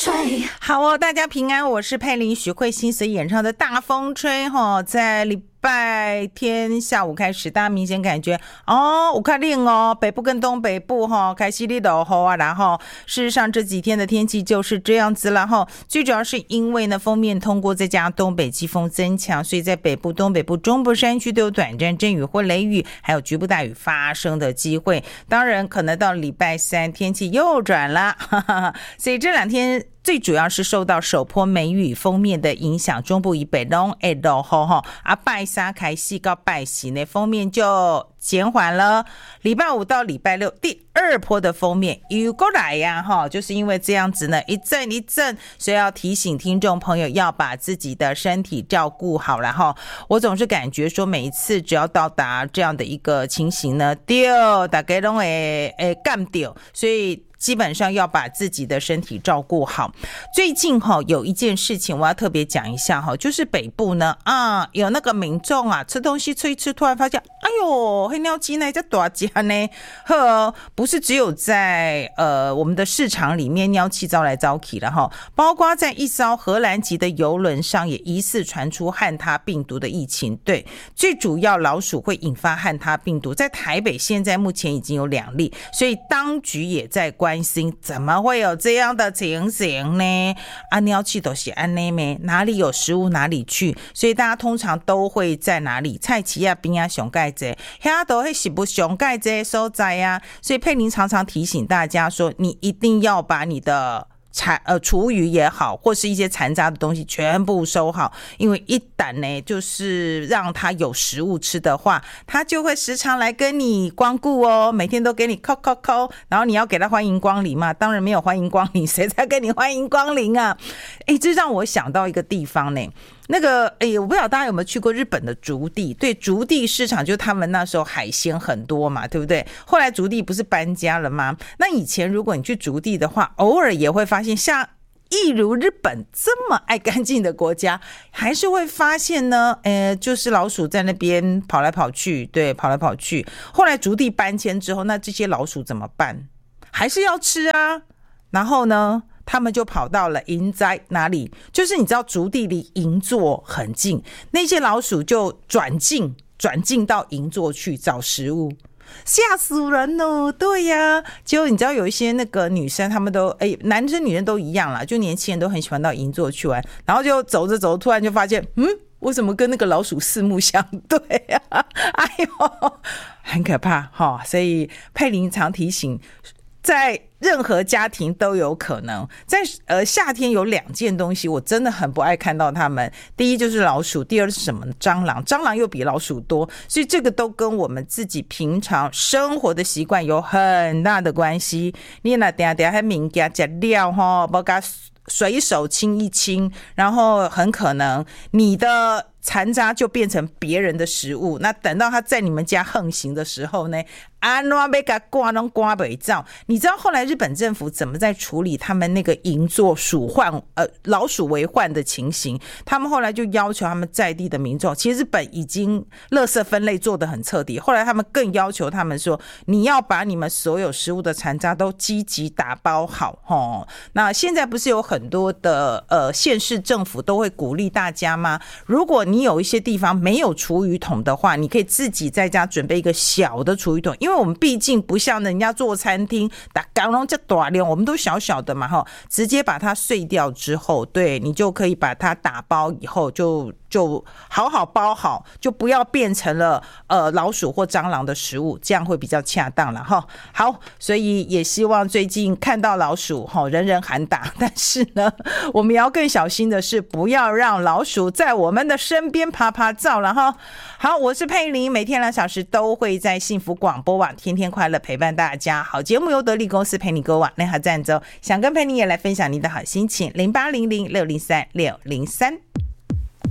吹。 好哦，大家平安，我是佩玲，许慧欣所演唱的大风吹在礼拜天下午开始，大家明显感觉有较冷哦，北部跟东北部开始在落雨啊，然后事实上这几天的天气就是这样子了最主要是因为呢锋面通过，再加上东北季风增强，所以在北部、东北部、中部山区都有短暂阵雨或雷雨，还有局部大雨发生的机会。当然可能到礼拜三天气又转了所以这两天最主要是受到首波梅雨锋面的影响，中部以北都会落雨拜三开始到拜四呢锋面就减缓了，礼拜五到礼拜六第二波的锋面又过来呀就是因为这样子呢一阵一阵，所以要提醒听众朋友要把自己的身体照顾好了我总是感觉说每一次只要到达这样的一个情形呢，大家都会干掉，所以基本上要把自己的身体照顾好。最近有一件事情我要特别讲一下就是北部呢有那个民众吃东西吃一吃，突然发现哎呦黑鸟鸡呢在大家呢不是只有在我们的市场里面鸟气招来招去了包括在一艘荷兰籍的邮轮上也疑似传出汉他病毒的疫情。对，最主要老鼠会引发汉他病毒，在台北现在目前已经有2例，所以当局也在关心怎么会有这样的情形呢鸟气都是这样吗？哪里有食物哪里去，所以大家通常都会在哪里菜市啊边啊上盖这那都会是不上盖这所在啊，所以佩玲常常提醒大家说你一定要把你的厨余也好或是一些残渣的东西全部收好，因为一旦呢就是让他有食物吃的话，他就会时常来跟你光顾每天都给你扣扣扣，然后你要给他欢迎光临嘛，当然没有欢迎光临，谁在跟你欢迎光临啊这让我想到一个地方呢，那个我不知道大家有没有去过日本的竹地。对，竹地市场就他们那时候海鲜很多嘛，对不对？后来竹地不是搬家了吗？那以前如果你去竹地的话，偶尔也会发现像一如日本这么爱干净的国家，还是会发现呢就是老鼠在那边跑来跑去。对，跑来跑去。后来竹地搬迁之后，那这些老鼠怎么办？还是要吃啊。然后呢他们就跑到了银斋，哪里？就是你知道竹地离银座很近，那些老鼠就转进到银座去找食物，吓死人了。对呀，结果你知道有一些那个女生，他们都男生女生都一样啦，就年轻人都很喜欢到银座去玩，然后就走着走，突然就发现为什么跟那个老鼠四目相对啊？哎呦，很可怕所以佩玲常提醒，在任何家庭都有可能。在夏天有2件东西我真的很不爱看到它们，第一就是老鼠，第二是什么？蟑螂。蟑螂又比老鼠多，所以这个都跟我们自己平常生活的习惯有很大的关系。你那等下还物件吃了不给随手清一清，然后很可能你的残渣就变成别人的食物，那等到他在你们家横行的时候呢，怎么被他刮都刮不着。你知道后来日本政府怎么在处理他们那个银座老鼠为患的情形？他们后来就要求他们在地的民众，其实日本已经垃圾分类做得很彻底，后来他们更要求他们说，你要把你们所有食物的残渣都积极打包好那现在不是有很多的县市政府都会鼓励大家吗？如果你有一些地方没有厨余桶的话，你可以自己在家准备一个小的厨余桶，因为我们毕竟不像人家做餐厅打钢笼这大量，我们都小小的嘛直接把它碎掉之后，对，你就可以把它打包以后就好好包好，就不要变成了老鼠或蟑螂的食物，这样会比较恰当了好，所以也希望最近看到老鼠人人喊打，但是呢我们要更小心的是不要让老鼠在我们的身边趴趴照了好，我是佩玲，每天2小时都会在幸福广播网天天快乐陪伴大家。好节目由得力公司陪你购网联合赞助，想跟佩玲也来分享你的好心情，0800603603。